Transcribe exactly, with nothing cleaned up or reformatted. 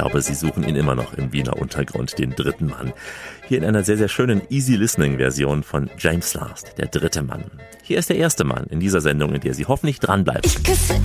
glaube, sie suchen ihn immer noch im Wiener Untergrund, den dritten Mann. Hier in einer sehr, sehr schönen Easy-Listening-Version von James Last, der dritte Mann. Hier ist der erste Mann in dieser Sendung, in der Sie hoffentlich dranbleiben. Ich küsse